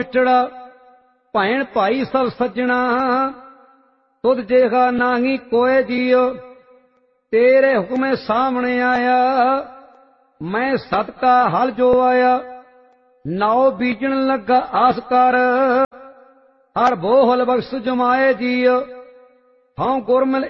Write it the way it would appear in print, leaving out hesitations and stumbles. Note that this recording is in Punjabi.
ਵਿਛੜਾ ਭੈਣ ਭਾਈ ਸਭ ਸੱਜਣਾ ਤੁਧ ਜੇਹਾ ਨਾਹੀ ਕੋਏ ਜੀਓ ਤੇਰੇ ਹੁਕਮੇ ਸਾਹਮਣੇ ਆਇਆ ਮੈਂ ਸਦਕਾ ਹਲ ਜੋ ਆਇਆ ਨਾਉ ਬੀਜਣ ਲੱਗਾ ਆਸ ਕਰ ਹਰ ਬੋਹਲ ਬਖਸ਼ ਜਮਾਏ ਜੀਓ ਹਉ ਗੁਰਮਿਲ